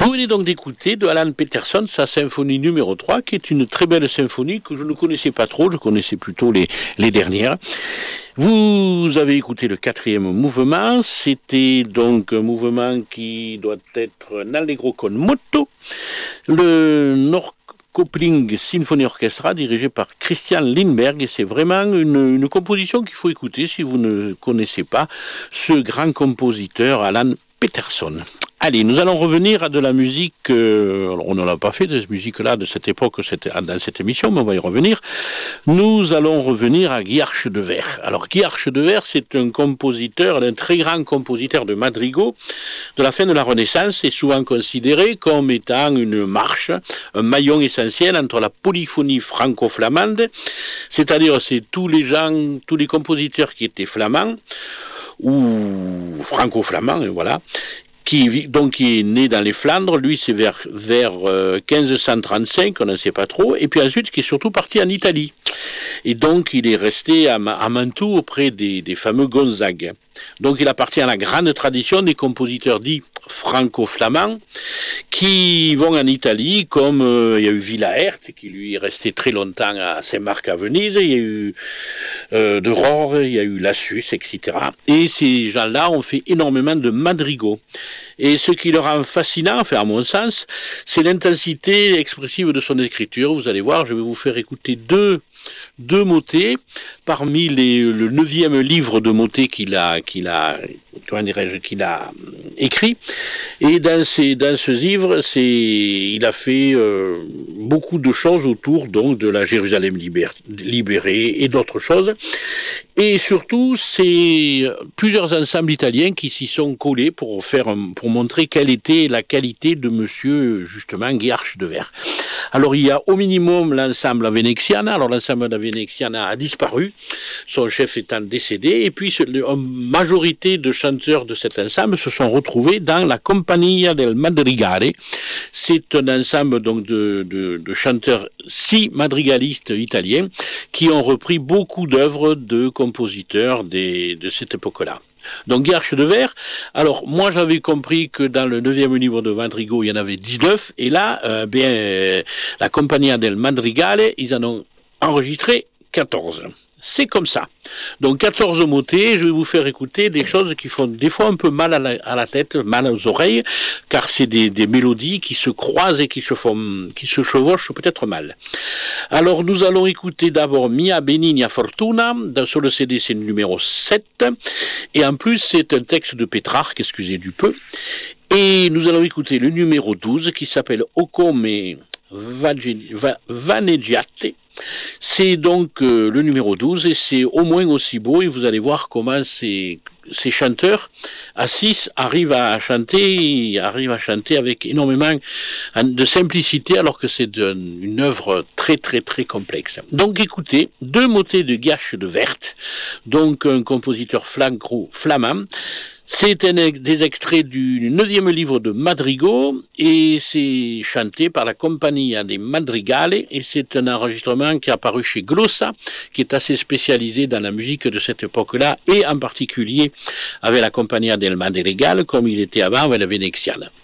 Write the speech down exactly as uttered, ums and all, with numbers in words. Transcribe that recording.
Vous venez donc d'écouter de Alan Peterson sa symphonie numéro trois, qui est une très belle symphonie que je ne connaissais pas trop, je connaissais plutôt les, les dernières. Vous avez écouté le quatrième mouvement, c'était donc un mouvement qui doit être un allegro con moto, le Norrköping Symphony Orchestra dirigé par Christian Lindberg, et c'est vraiment une, une composition qu'il faut écouter si vous ne connaissez pas ce grand compositeur Alan Peterson. Allez, nous allons revenir à de la musique, euh, on ne l'a pas fait de cette musique-là, de cette époque, cette, dans cette émission, mais on va y revenir. Nous allons revenir à Guy Archdever. Alors, Guy Archdever, c'est un compositeur, un très grand compositeur de madrigaux de la fin de la Renaissance, et souvent considéré comme étant une marche, un maillon essentiel entre la polyphonie franco-flamande, c'est-à-dire c'est tous les gens, tous les compositeurs qui étaient flamands, ou franco-flamands, voilà, qui donc qui est né dans les Flandres, lui c'est vers vers euh, quinze cent trente-cinq, on ne sait pas trop, et puis ensuite qui est surtout parti en Italie. Et donc il est resté à, à Mantoue auprès des, des fameux Gonzague. Donc il appartient à la grande tradition des compositeurs dits franco-flamands qui vont en Italie, comme euh, il y a eu Villaert qui lui est resté très longtemps à Saint-Marc à Venise, il y a eu euh, de Rohr, il y a eu Lassus, et cetera. Et ces gens-là ont fait énormément de madrigaux. Et ce qui le rend fascinant, enfin à mon sens, c'est l'intensité expressive de son écriture. Vous allez voir, je vais vous faire écouter deux deux motets parmi les, le neuvième livre de motets qu'il a, qu'il a, comment dirais-je, qu'il a écrit. Et dans ces, dans ce livre, c'est, il a fait euh, beaucoup de choses autour donc de la Jérusalem libérée, libérée et d'autres choses. Et surtout, c'est plusieurs ensembles italiens qui s'y sont collés pour faire, pour montrer quelle était la qualité de monsieur, justement, Guy Archdever. Alors, il y a au minimum l'ensemble Veneziana. Alors, l'ensemble Veneziana a disparu, son chef étant décédé, et puis une majorité de chanteurs de cet ensemble se sont retrouvés dans la Compagnia del Madrigale. C'est un ensemble donc de, de, de chanteurs six madrigalistes italiens qui ont repris beaucoup d'œuvres de compositeurs des, de cette époque-là. Donc Guy Archdever, alors moi j'avais compris que dans le neuvième livre de Madrigal il y en avait dix-neuf, et là, euh, bien, euh, la Compagnia del Madrigale, ils en ont enregistré quatorze. C'est comme ça. Donc quatorze motets, je vais vous faire écouter des choses qui font des fois un peu mal à la, à la tête, mal aux oreilles, car c'est des, des mélodies qui se croisent et qui se font, qui se chevauchent peut-être mal. Alors nous allons écouter d'abord Mia Benigna Fortuna, dans, sur le C D c'est le numéro sept, et en plus c'est un texte de Pétrarque, excusez du peu, et nous allons écouter le numéro douze qui s'appelle O come vaneggiate. C'est donc euh, le numéro douze, et c'est au moins aussi beau, et vous allez voir comment ces, ces chanteurs à six arrivent à chanter, arrivent à chanter avec énormément de simplicité, alors que c'est une, une œuvre très très très complexe. Donc écoutez, deux motets de Guy Archdever, donc un compositeur flamand. C'est un, des extraits du neuvième livre de Madrigal, et c'est chanté par la Compagnia dei Madrigale, et c'est un enregistrement qui est apparu chez Glossa, qui est assez spécialisé dans la musique de cette époque-là, et en particulier avec la Compagnia del Madrigale, comme il était avant avec la Veneziana.